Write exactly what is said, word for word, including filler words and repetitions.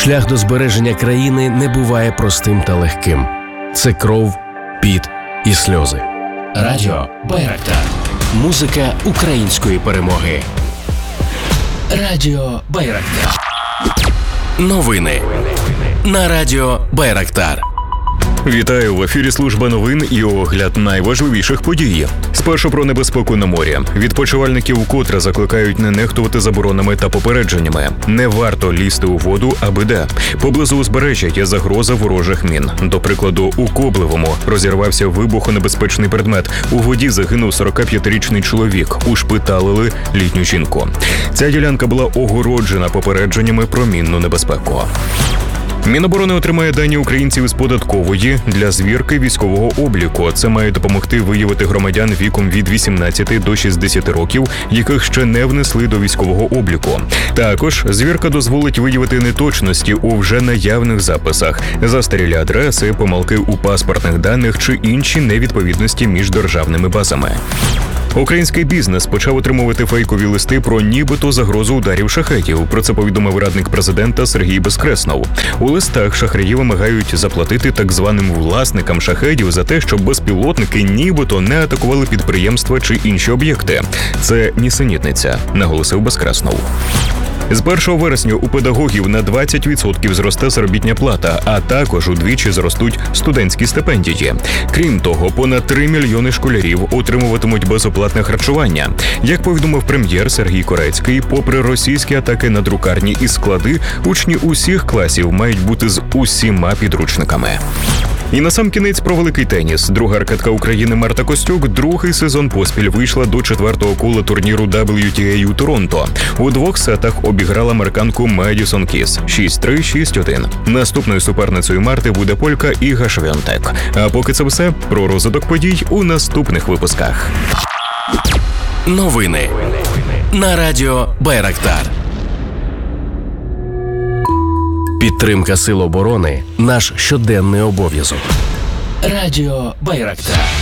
Шлях до збереження країни не буває простим та легким. Це кров, піт і сльози. Радіо Байрактар. Музика української перемоги. Радіо Байрактар. Новини на Радіо Байрактар. Вітаю, в ефірі служба новин і огляд найважливіших подій. Спершу про небезпеку на морі. Відпочивальників вкотре закликають не нехтувати заборонами та попередженнями. Не варто лізти у воду аби де. Поблизу узбережжя є загроза ворожих мін. До прикладу, у Коблевому розірвався вибухонебезпечний предмет. У воді загинув сорокап'ятирічний чоловік. Ушпиталили літню жінку. Ця ділянка була огороджена попередженнями про мінну небезпеку. Міноборони отримає дані українців із податкової для звірки військового обліку. Це має допомогти виявити громадян віком від вісімнадцяти до шістдесяти років, яких ще не внесли до військового обліку. Також звірка дозволить виявити неточності у вже наявних записах, застарілі адреси, помилки у паспортних даних чи інші невідповідності між державними базами. Український бізнес почав отримувати фейкові листи про нібито загрозу ударів шахедів. Про це повідомив радник президента Сергій Безкреснов. У листах шахраї вимагають заплатити так званим власникам шахедів за те, щоб безпілотники нібито не атакували підприємства чи інші об'єкти. Це нісенітниця, наголосив Безкреснов. З першого вересня у педагогів на двадцять відсотків зросте заробітня плата, а також удвічі зростуть студентські стипендії. Крім того, понад три мільйони школярів отримуватимуть безоплатне харчування. Як повідомив прем'єр Сергій Корецький, попри російські атаки на друкарні і склади, учні усіх класів мають бути з усіма підручниками. І насамкінець про великий теніс. Друга ракетка України Марта Костюк другий сезон поспіль вийшла до четвертого кола турніру дабл ю ті ей у Торонто. У двох сетах обіграла американку Медісон Кіс шість три - шість один. Наступною суперницею Марти буде полька Іга Швьонтек. А поки це все, про розвиток подій у наступних випусках. Новини на Радіо Байрактар. Підтримка сил оборони – наш щоденний обов'язок. Радіо Байрактар.